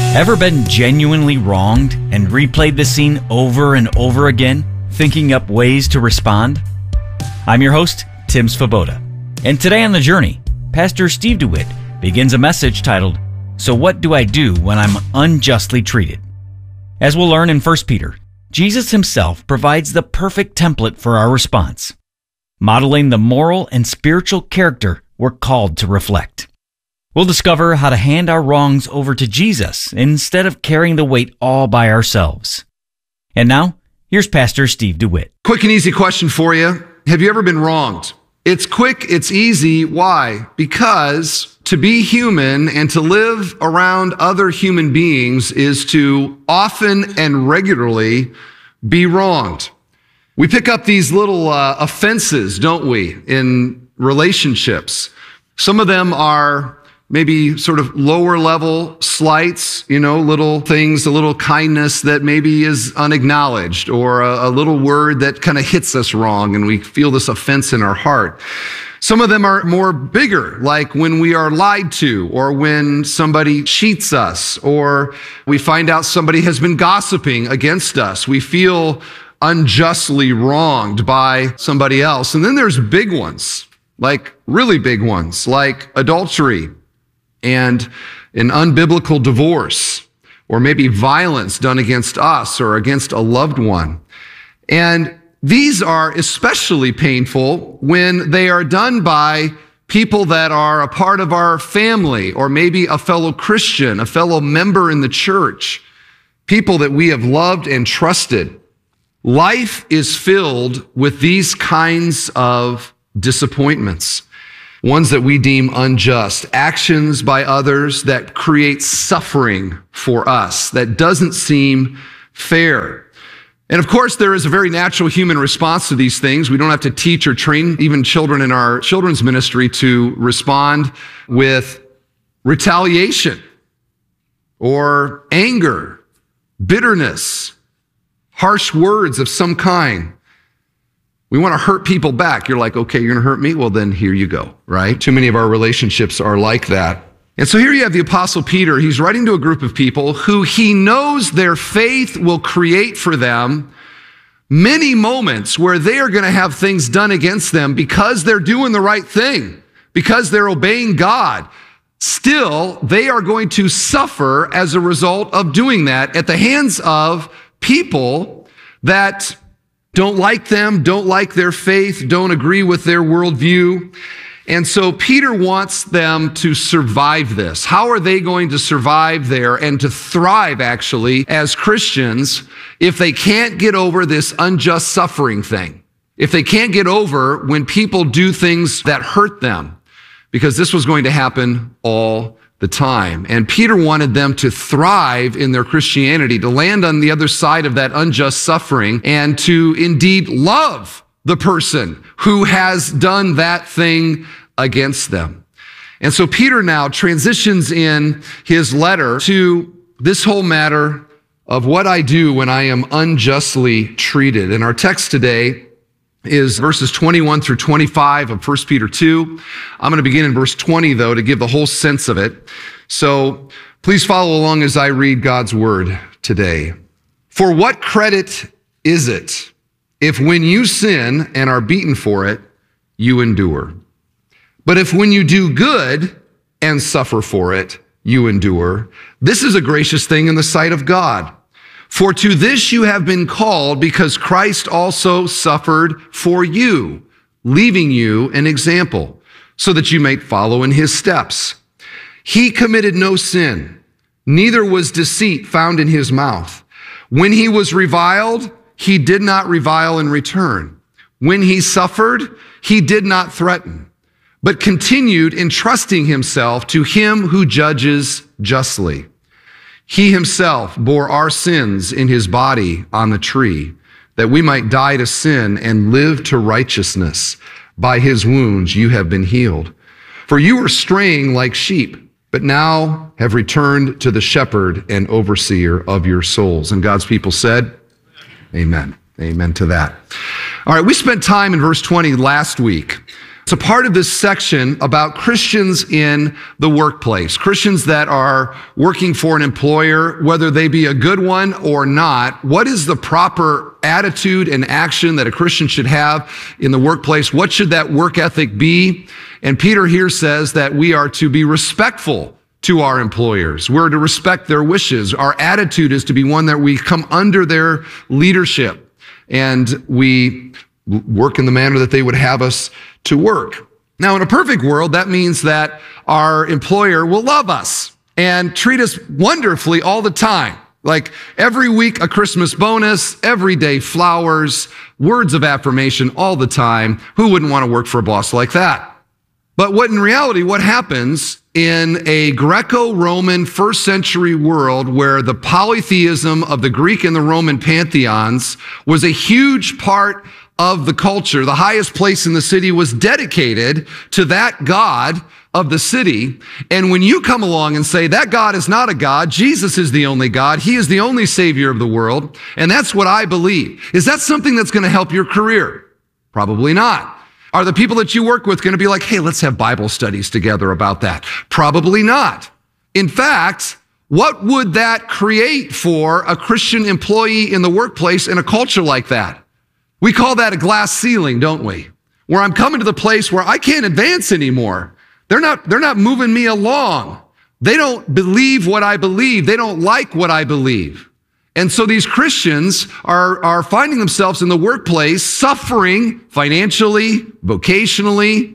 Ever been genuinely wronged and replayed the scene over and over again, thinking up ways to respond? I'm your host, Tim Svoboda. And today on The Journey, Pastor Steve DeWitt begins a message titled, So What Do I Do When I'm Unjustly Treated? As we'll learn in 1 Peter, Jesus himself provides the perfect template for our response, modeling the moral and spiritual character we're called to reflect. We'll discover how to hand our wrongs over to Jesus instead of carrying the weight all by ourselves. And now, here's Pastor Steve DeWitt. Quick and easy question for you. Have you ever been wronged? It's quick, it's easy. Why? Because to be human and to live around other human beings is to often and regularly be wronged. We pick up these little offenses, don't we, in relationships. Some of them are maybe sort of lower level slights, little things, a little kindness that maybe is unacknowledged, or a little word that kind of hits us wrong and we feel this offense in our heart. Some of them are more bigger, like when we are lied to, or when somebody cheats us, or we find out somebody has been gossiping against us. We feel unjustly wronged by somebody else. And then there's big ones, like really big ones, like adultery and an unbiblical divorce, or maybe violence done against us or against a loved one. And these are especially painful when they are done by people that are a part of our family, or maybe a fellow Christian, a fellow member in the church, people that we have loved and trusted. Life is filled with these kinds of disappointments, ones that we deem unjust, actions by others that create suffering for us, that doesn't seem fair. And of course, there is a very natural human response to these things. We don't have to teach or train even children in our children's ministry to respond with retaliation or anger, bitterness, harsh words of some kind. We want to hurt people back. You're like, okay, you're going to hurt me? Well, then here you go, right? Too many of our relationships are like that. And so here you have the Apostle Peter. He's writing to a group of people who he knows their faith will create for them many moments where they are going to have things done against them because they're doing the right thing, because they're obeying God. Still, they are going to suffer as a result of doing that at the hands of people that don't like them, don't like their faith, don't agree with their worldview. And so Peter wants them to survive this. How are they going to survive there and to thrive, actually, as Christians if they can't get over this unjust suffering thing? If they can't get over when people do things that hurt them? Because this was going to happen all the time. And Peter wanted them to thrive in their Christianity, to land on the other side of that unjust suffering, and to indeed love the person who has done that thing against them. And so Peter now transitions in his letter to this whole matter of what I do when I am unjustly treated. And our text today is verses 21 through 25 of 1 Peter 2. I'm going to begin in verse 20, though, to give the whole sense of it. So please follow along as I read God's word today. For what credit is it if when you sin and are beaten for it, you endure? But if when you do good and suffer for it, you endure, this is a gracious thing in the sight of God. For to this you have been called, because Christ also suffered for you, leaving you an example, so that you may follow in his steps. He committed no sin, neither was deceit found in his mouth. When he was reviled, he did not revile in return. When he suffered, he did not threaten, but continued entrusting himself to him who judges justly. He himself bore our sins in his body on the tree, that we might die to sin and live to righteousness. By his wounds you have been healed. For you were straying like sheep, but now have returned to the shepherd and overseer of your souls. And God's people said, Amen. Amen to that. All right, we spent time in verse 20 last week It's a part of this section about Christians in the workplace, Christians that are working for an employer, whether they be a good one or not. What is the proper attitude and action that a Christian should have in the workplace? What should that work ethic be? And Peter here says that we are to be respectful to our employers. We're to respect their wishes. Our attitude is to be one that we come under their leadership and we work in the manner that they would have us to work. Now, in a perfect world, that means that our employer will love us and treat us wonderfully all the time. Like every week, a Christmas bonus, every day flowers, words of affirmation all the time. Who wouldn't want to work for a boss like that? But what in reality, what happens in a Greco-Roman first century world where the polytheism of the Greek and the Roman pantheons was a huge part of the culture, the highest place in the city was dedicated to that God of the city. And when you come along and say that God is not a God, Jesus is the only God, he is the only savior of the world, and that's what I believe. Is that something that's going to help your career? Probably not. Are the people that you work with going to be like, hey, let's have Bible studies together about that? Probably not. In fact, what would that create for a Christian employee in the workplace in a culture like that? We call that a glass ceiling, don't we? Where I'm coming to the place where I can't advance anymore. They're not moving me along. They don't believe what I believe. They don't like what I believe. And so these Christians are finding themselves in the workplace suffering financially, vocationally,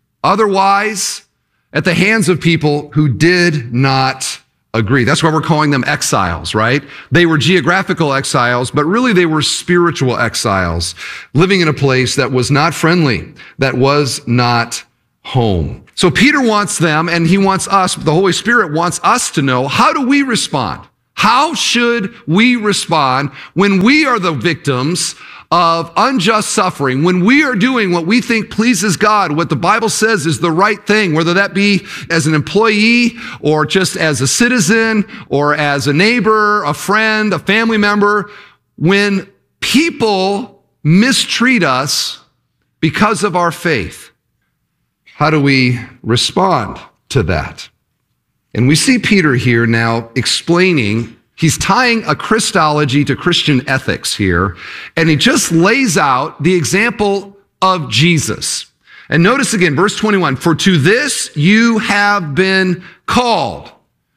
otherwise, at the hands of people who did not agree. That's why we're calling them exiles, right? They were geographical exiles, but really they were spiritual exiles, living in a place that was not friendly, that was not home. So Peter wants them, and he wants us, the Holy Spirit wants us to know, how do we respond? How should we respond when we are the victims of unjust suffering, when we are doing what we think pleases God, what the Bible says is the right thing, whether that be as an employee or just as a citizen or as a neighbor, a friend, a family member, when people mistreat us because of our faith? How do we respond to that? And we see Peter here now explaining, he's tying a Christology to Christian ethics here, and he just lays out the example of Jesus. And notice again, verse 21, for to this you have been called.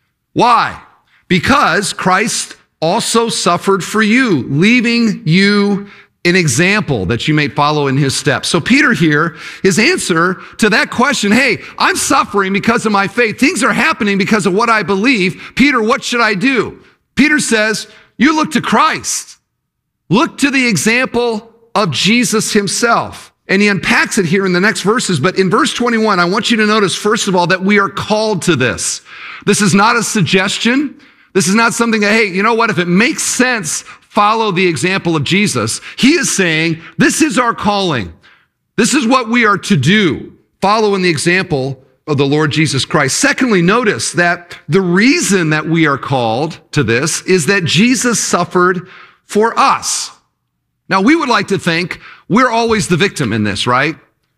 Why? Because Christ also suffered for you, leaving you an example that you may follow in his steps. So Peter here, his answer to that question, hey, I'm suffering because of my faith. Things are happening because of what I believe. Peter, what should I do? Peter says, you look to Christ. Look to the example of Jesus himself. And he unpacks it here in the next verses. But in verse 21, I want you to notice, first of all, that we are called to this. This is not a suggestion. This is not something that, hey, you know what? If it makes sense, follow the example of Jesus. He is saying, this is our calling. This is what we are to do. Follow in the example of the Lord Jesus Christ. Secondly, notice that the reason that we are called to this is that Jesus suffered for us. Now, we would like to think we're always the victim in this, right?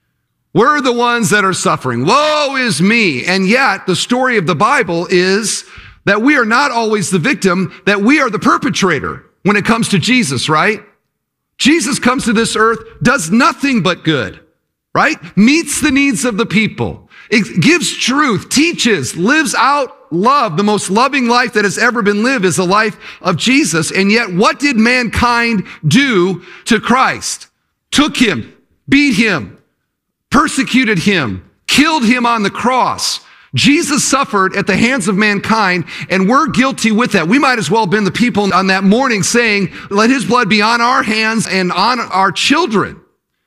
We're the ones that are suffering. Woe is me. And yet, the story of the Bible is that we are not always the victim, that we are the perpetrator when it comes to Jesus, right? Jesus comes to this earth, does nothing but good, right? Meets the needs of the people. It gives truth, teaches, lives out love. The most loving life that has ever been lived is the life of Jesus. And yet, what did mankind do to Christ? Took him, beat him, persecuted him, killed him on the cross. Jesus suffered at the hands of mankind, and we're guilty with that. We might as well have been the people on that morning saying, let his blood be on our hands and on our children.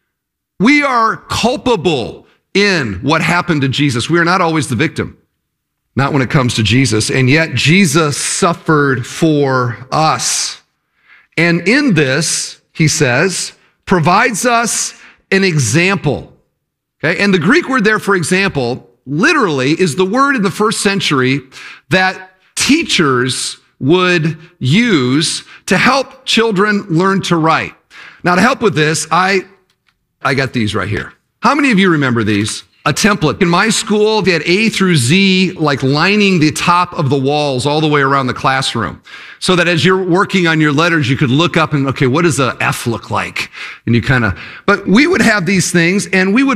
We are culpable in what happened to Jesus. We are not always the victim, not when it comes to Jesus. And yet Jesus suffered for us. And in this, he says, provides us an example. Okay? And the Greek word there for example literally is the word in the first century that teachers would use to help children learn to write. Now, to help with this, I got these right here. How many of you remember these? A template. In my school, they had A through Z, like lining the top of the walls all the way around the classroom. So that as you're working on your letters, you could look up and, okay, what does a F look like? And you but we would have these things and we would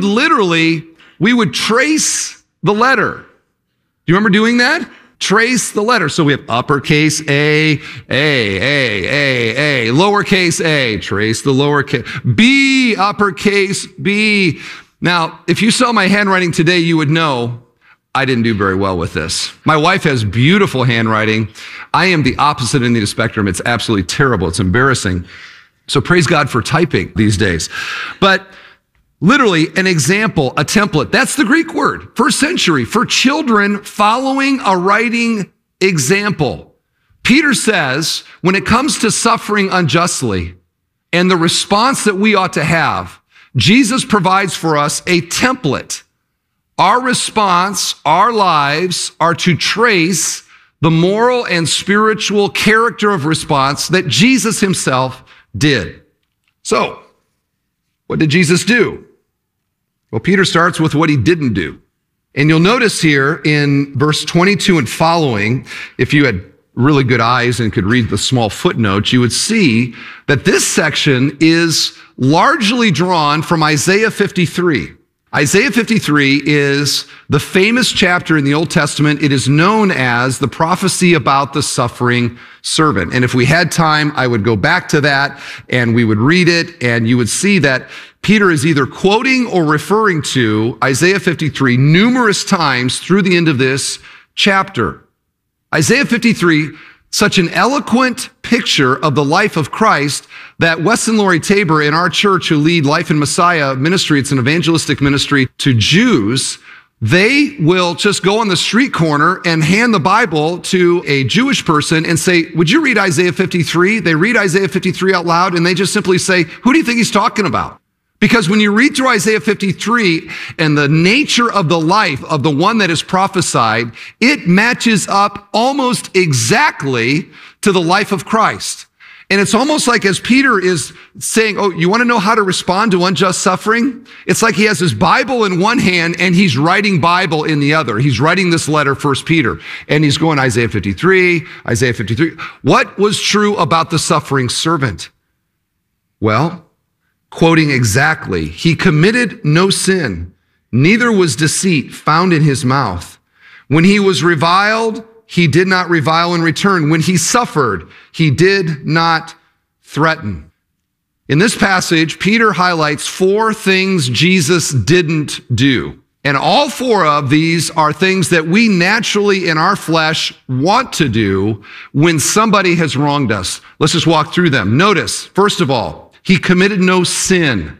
trace the letter. Do you remember doing that? Trace the letter. So we have uppercase A, lowercase a, trace the lowercase, B, uppercase B. Now, if you saw my handwriting today, you would know I didn't do very well with this. My wife has beautiful handwriting. I am the opposite end of the spectrum. It's absolutely terrible. It's embarrassing. So praise God for typing these days. But literally an example, a template. That's the Greek word, first century, for children following a writing example. Peter says, when it comes to suffering unjustly and the response that we ought to have, Jesus provides for us a template. Our response, our lives are to trace the moral and spiritual character of response that Jesus himself did. So, what did Jesus do? Well, Peter starts with what he didn't do. And you'll notice here in verse 22 and following, if you had really good eyes and could read the small footnotes, you would see that this section is largely drawn from Isaiah 53. Isaiah 53 is the famous chapter in the Old Testament. It is known as the prophecy about the suffering servant. And if we had time, I would go back to that and we would read it, and you would see that Peter is either quoting or referring to Isaiah 53 numerous times through the end of this chapter. Isaiah 53, such an eloquent picture of the life of Christ that Wes and Lori Tabor in our church, who lead Life in Messiah ministry, it's an evangelistic ministry to Jews, they will just go on the street corner and hand the Bible to a Jewish person and say, would you read Isaiah 53? They read Isaiah 53 out loud and they just simply say, who do you think he's talking about? Because when you read through Isaiah 53 and the nature of the life of the one that is prophesied, it matches up almost exactly to the life of Christ. And it's almost like as Peter is saying, oh, you want to know how to respond to unjust suffering? It's like he has his Bible in one hand and he's writing Bible in the other. He's writing this letter, 1 Peter, and he's going Isaiah 53. What was true about the suffering servant? Well, quoting exactly, he committed no sin, neither was deceit found in his mouth. When he was reviled, he did not revile in return. When he suffered, he did not threaten. In this passage, Peter highlights 4 things Jesus didn't do. And all 4 of these are things that we naturally in our flesh want to do when somebody has wronged us. Let's just walk through them. Notice, first of all, he committed no sin.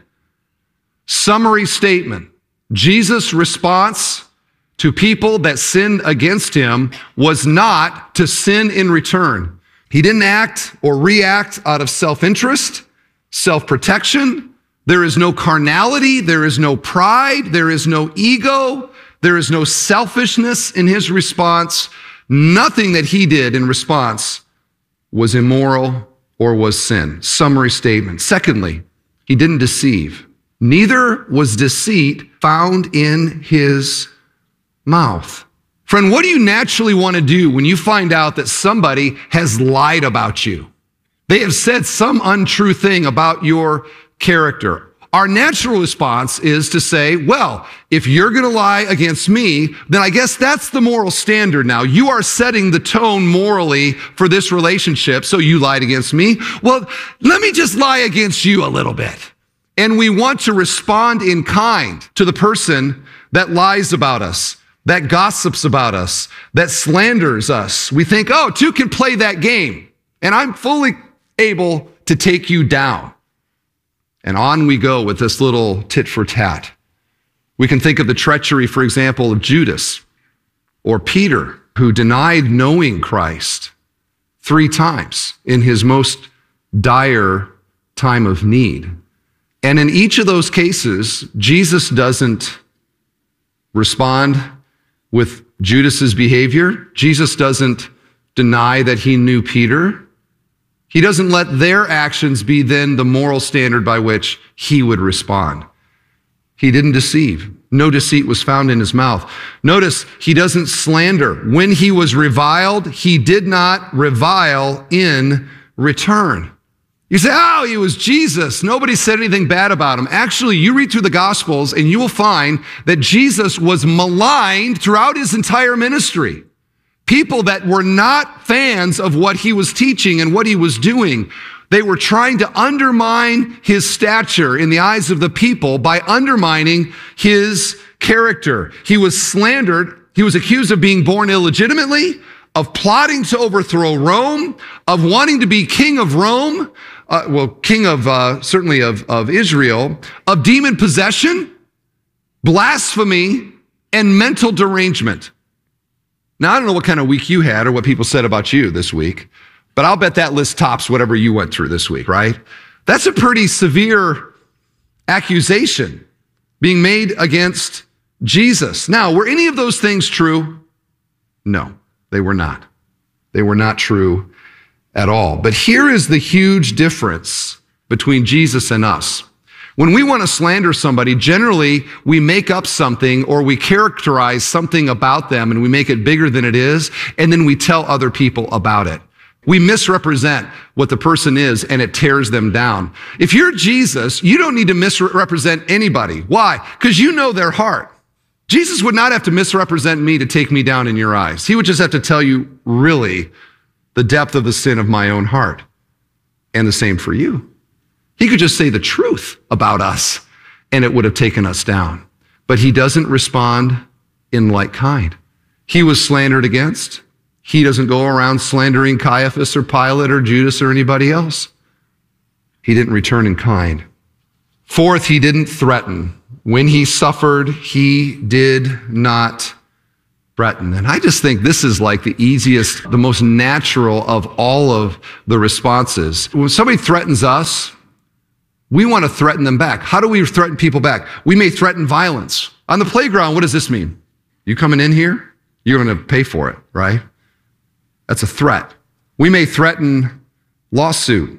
Summary statement. Jesus' response to people that sinned against him was not to sin in return. He didn't act or react out of self-interest, self-protection. There is no carnality. There is no pride. There is no ego. There is no selfishness in his response. Nothing that he did in response was immoral or was sin. Summary statement. Secondly, he didn't deceive. Neither was deceit found in his mouth. Friend, what do you naturally want to do when you find out that somebody has lied about you? They have said some untrue thing about your character. Our natural response is to say, well, if you're going to lie against me, then I guess that's the moral standard now. You are setting the tone morally for this relationship, so you lied against me. Well, let me just lie against you a little bit. And we want to respond in kind to the person that lies about us, that gossips about us, that slanders us. We think, oh, 2 can play that game, and I'm fully able to take you down. And on we go with this little tit for tat. We can think of the treachery, for example, of Judas or Peter, who denied knowing Christ 3 times in his most dire time of need. And in each of those cases, Jesus doesn't respond with Judas's behavior. Jesus doesn't deny that he knew Peter. He doesn't let their actions be then the moral standard by which he would respond. He didn't deceive. No deceit was found in his mouth. Notice he doesn't slander. When he was reviled, he did not revile in return. You say, oh, he was Jesus. Nobody said anything bad about him. Actually, you read through the Gospels and you will find that Jesus was maligned throughout his entire ministry. People that were not fans of what he was teaching and what he was doing, they were trying to undermine his stature in the eyes of the people by undermining his character. He was slandered. He was accused of being born illegitimately, of plotting to overthrow Rome, of wanting to be king of Rome, king of certainly of Israel, of demon possession, blasphemy, and mental derangement. Now, I don't know what kind of week you had or what people said about you this week, but I'll bet that list tops whatever you went through this week, right? That's a pretty severe accusation being made against Jesus. Now, were any of those things true? No, they were not. They were not true at all. But here is the huge difference between Jesus and us. When we want to slander somebody, generally we make up something or we characterize something about them and we make it bigger than it is, and then we tell other people about it. We misrepresent what the person is and it tears them down. If you're Jesus, you don't need to misrepresent anybody. Why? Because you know their heart. Jesus would not have to misrepresent me to take me down in your eyes. He would just have to tell you really the depth of the sin of my own heart. And the same for you. He could just say the truth about us and it would have taken us down. But he doesn't respond in like kind. He was slandered against. He doesn't go around slandering Caiaphas or Pilate or Judas or anybody else. He didn't return in kind. Fourth, he didn't threaten. When he suffered, he did not threaten. And I just think this is like the easiest, the most natural of all of the responses. When somebody threatens us, we want to threaten them back. How do we threaten people back? We may threaten violence. On the playground, what does this mean? You coming in here? You're going to pay for it, right? That's a threat. We may threaten lawsuit.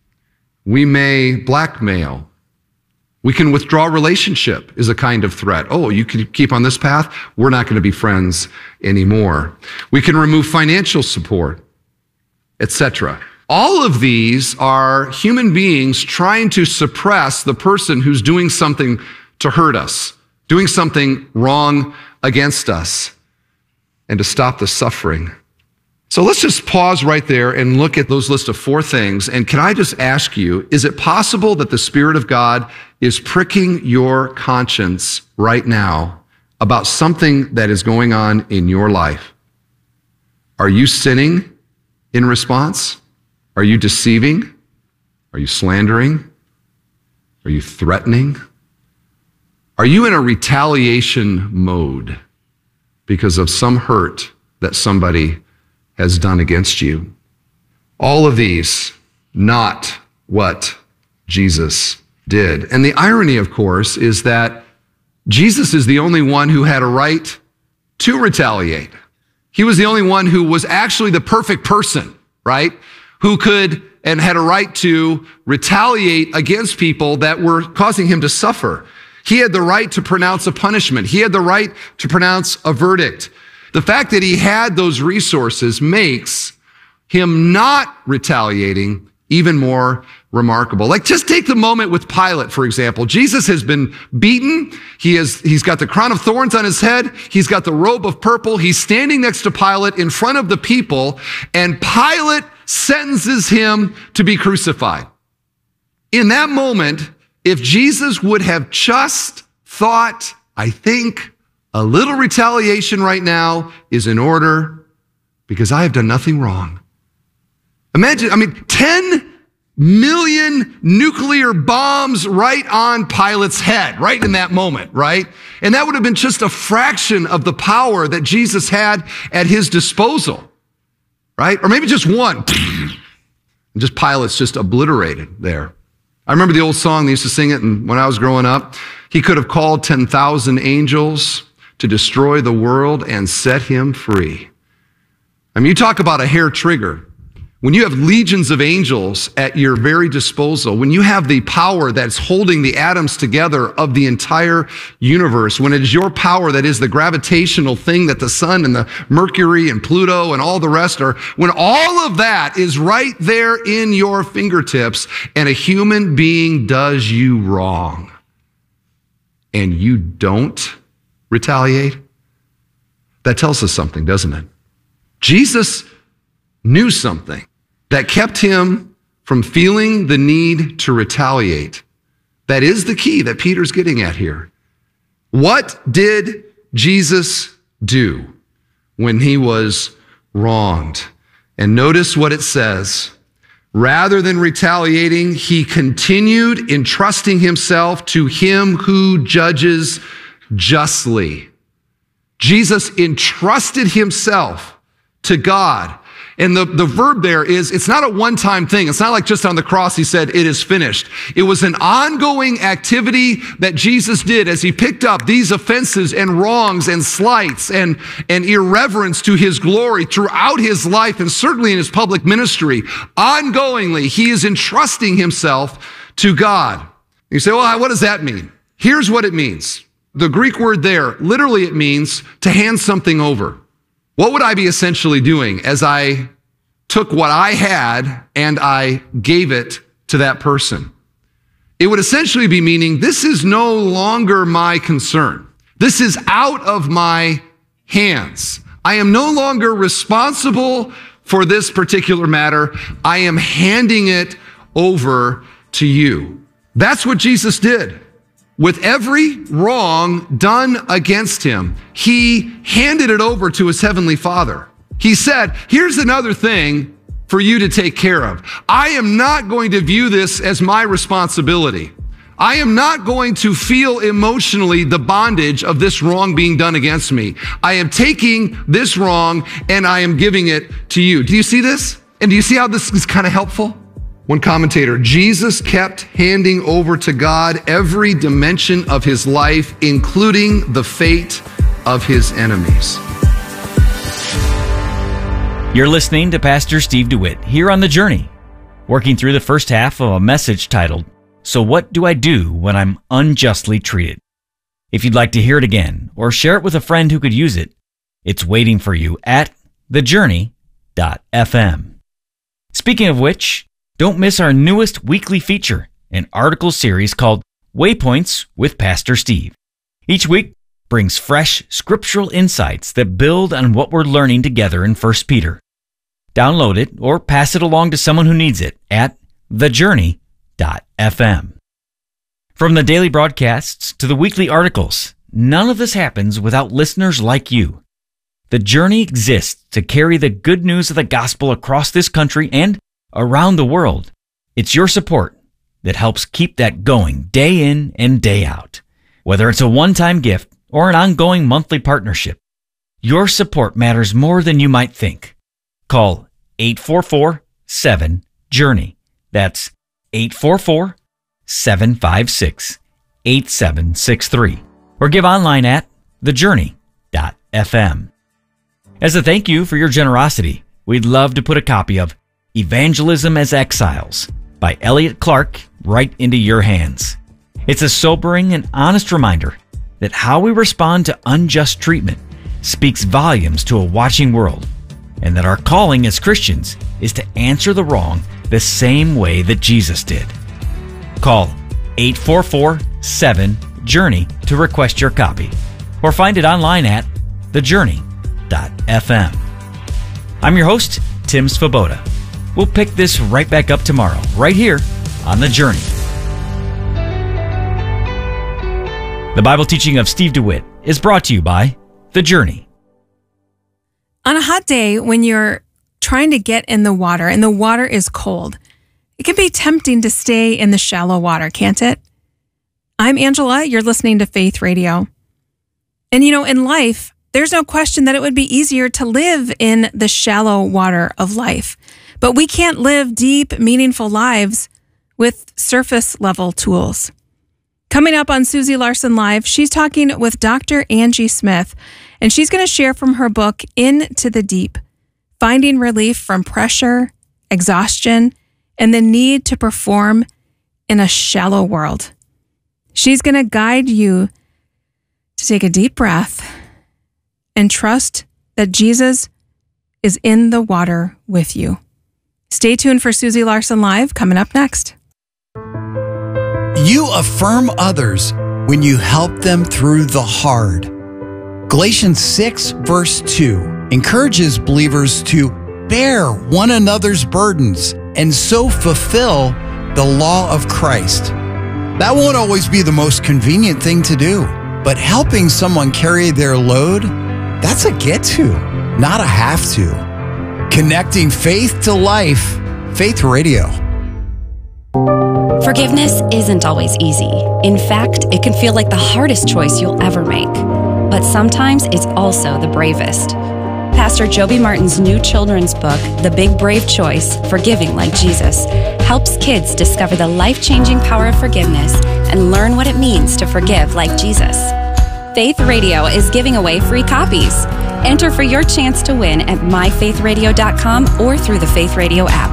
We may blackmail. We can withdraw relationship is a kind of threat. Oh, you can keep on this path? We're not going to be friends anymore. We can remove financial support, etc. All of these are human beings trying to suppress the person who's doing something to hurt us, doing something wrong against us, and to stop the suffering. So let's just pause right there and look at those list of 4 things. And can I just ask you, is it possible that the Spirit of God is pricking your conscience right now about something that is going on in your life? Are you sinning in response? Are you deceiving? Are you slandering? Are you threatening? Are you in a retaliation mode because of some hurt that somebody has done against you? All of these, not what Jesus did. And the irony, of course, is that Jesus is the only one who had a right to retaliate. He was the only one who was actually the perfect person, right? Who could and had a right to retaliate against people that were causing him to suffer. He had the right to pronounce a punishment. He had the right to pronounce a verdict. The fact that he had those resources makes him not retaliating even more remarkable. Like, just take the moment with Pilate, for example. Jesus has been beaten. He's got the crown of thorns on his head. He's got the robe of purple. He's standing next to Pilate in front of the people, and Pilate sentences him to be crucified. In that moment, if Jesus would have just thought, I think a little retaliation right now is in order because I have done nothing wrong. Imagine, 10 million nuclear bombs right on Pilate's head, right in that moment, right? And that would have been just a fraction of the power that Jesus had at his disposal, right? Or maybe just one. And just Pilate's just obliterated there. I remember the old song, they used to sing it when I was growing up. He could have called 10,000 angels to destroy the world and set him free. I mean, you talk about a hair trigger. when you have legions of angels at your very disposal, when you have the power that's holding the atoms together of the entire universe, when it is your power that is the gravitational thing that the sun and the Mercury and Pluto and all the rest are, when all of that is right there in your fingertips and a human being does you wrong and you don't retaliate, that tells us something, doesn't it? Jesus knew something that kept him from feeling the need to retaliate. That is the key that Peter's getting at here. What did Jesus do when he was wronged? And notice what it says. Rather than retaliating, he continued entrusting himself to him who judges justly. Jesus entrusted himself to God. And the verb there is, it's not a one-time thing. It's not like just on the cross he said, it is finished. It was an ongoing activity that Jesus did as he picked up these offenses and wrongs and slights and irreverence to his glory throughout his life and certainly in his public ministry. Ongoingly, he is entrusting himself to God. You say, well, what does that mean? Here's what it means. The Greek word there, literally it means to hand something over. What would I be essentially doing as I took what I had and I gave it to that person? It would essentially be meaning, this is no longer my concern. This is out of my hands. I am no longer responsible for this particular matter. I am handing it over to you. That's what Jesus did. With every wrong done against him, he handed it over to his heavenly Father. He said, here's another thing for you to take care of. I am not going to view this as my responsibility. I am not going to feel emotionally the bondage of this wrong being done against me. I am taking this wrong and I am giving it to you. Do you see this? And do you see how this is kind of helpful? One commentator, Jesus kept handing over to God every dimension of his life, including the fate of his enemies. You're listening to Pastor Steve DeWitt here on The Journey, working through the first half of a message titled, So What Do I Do When I'm Unjustly Treated? If you'd like to hear it again or share it with a friend who could use it, it's waiting for you at thejourney.fm. Speaking of which, don't miss our newest weekly feature, an article series called Waypoints with Pastor Steve. Each week brings fresh scriptural insights that build on what we're learning together in 1 Peter. Download it or pass it along to someone who needs it at thejourney.fm. From the daily broadcasts to the weekly articles, none of this happens without listeners like you. The Journey exists to carry the good news of the gospel across this country and around the world. It's your support that helps keep that going day in and day out. Whether it's a one-time gift or an ongoing monthly partnership, your support matters more than you might think. Call 844-7-JOURNEY. That's 844-756-8763. Or give online at thejourney.fm. As a thank you for your generosity, we'd love to put a copy of Evangelism as Exiles by Elliot Clark right into your hands. It's a sobering and honest reminder that how we respond to unjust treatment speaks volumes to a watching world, and that our calling as Christians is to answer the wrong the same way that Jesus did. Call 844-7-JOURNEY to request your copy, or find it online at thejourney.fm. I'm your host, Tim Svoboda. We'll pick this right back up tomorrow, right here on The Journey. The Bible teaching of Steve DeWitt is brought to you by The Journey. On a hot day when you're trying to get in the water and the water is cold, it can be tempting to stay in the shallow water, can't it? I'm Angela. You're listening to Faith Radio. And in life, there's no question that it would be easier to live in the shallow water of life. But we can't live deep, meaningful lives with surface-level tools. Coming up on Susie Larson Live, she's talking with Dr. Angie Smith, and she's going to share from her book, Into the Deep, Finding Relief from Pressure exhaustion, and the need to perform in a shallow world. She's going to guide you to take a deep breath and trust that Jesus is in the water with you. Stay tuned for Susie Larson Live coming up next. You affirm others when you help them through the hard. Galatians 6 verse 2 encourages believers to bear one another's burdens and so fulfill the law of Christ. That won't always be the most convenient thing to do, but helping someone carry their load, that's a get to, not a have to. Connecting faith to life, Faith Radio. Forgiveness isn't always easy. In fact, it can feel like the hardest choice you'll ever make. But sometimes it's also the bravest. Pastor Joby Martin's new children's book, The Big Brave Choice, Forgiving Like Jesus, helps kids discover the life-changing power of forgiveness and learn what it means to forgive like Jesus. Faith Radio is giving away free copies. Enter for your chance to win at myfaithradio.com or through the Faith Radio app.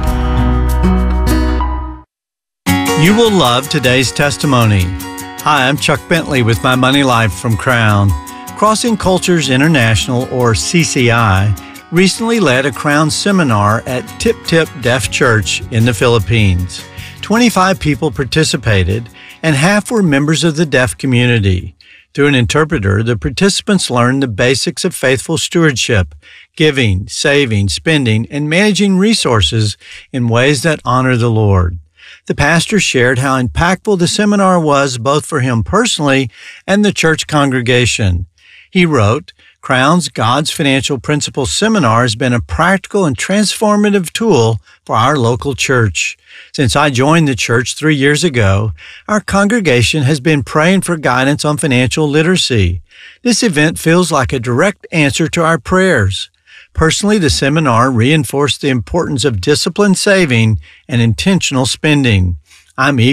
You will love today's testimony. Hi, I'm Chuck Bentley with My Money Life from Crown. Crossing Cultures International, or CCI, recently led a Crown seminar at Tip Tip Deaf Church in the Philippines. 25 people participated, and half were members of the deaf community. Through an interpreter, the participants learned the basics of faithful stewardship, giving, saving, spending, and managing resources in ways that honor the Lord. The pastor shared how impactful the seminar was both for him personally and the church congregation. He wrote, Crown's God's Financial Principles Seminar has been a practical and transformative tool for our local church. Since I joined the church 3 years ago, our congregation has been praying for guidance on financial literacy. This event feels like a direct answer to our prayers. Personally, the seminar reinforced the importance of disciplined saving and intentional spending. I'm eager